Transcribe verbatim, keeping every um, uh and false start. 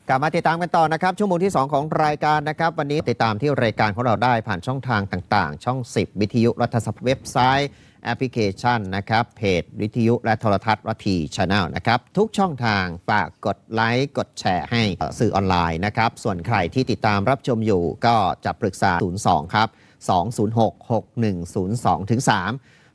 กลับมาติดตามกันต่อนะครับชั่วโมงที่สองของรายการนะครับวันนี้ติดตามที่รายการของเราได้ผ่านช่องทางต่างๆช่องสิบวิทยุรัฐสภาเว็บไซต์แอปพลิเคชันนะครับเพจวิทยุและโทรทัศน์วัททีชาแนลนะครับทุกช่องทางฝากกดไลค์กดแชร์ให้สื่อออนไลน์นะครับส่วนใครที่ติดตามรับชมอยู่ก็จะปรึกษาศูนย์ สองครับสอง ศูนย์ หก หก หนึ่ง ศูนย์ สอง ถึง สาม